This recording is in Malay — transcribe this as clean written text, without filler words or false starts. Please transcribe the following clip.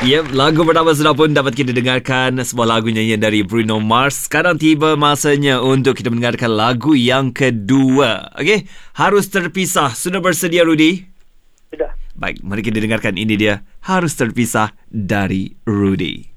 Yep, lagu pertama sudah pun dapat kita dengarkan, sebuah lagu nyanyian dari Bruno Mars. Sekarang tiba masanya untuk kita mendengarkan lagu yang kedua. Okey, Harus Terpisah. Sudah bersedia, Rudy? Sudah. Baik, mari kita dengarkan, ini dia Harus Terpisah dari Rudy.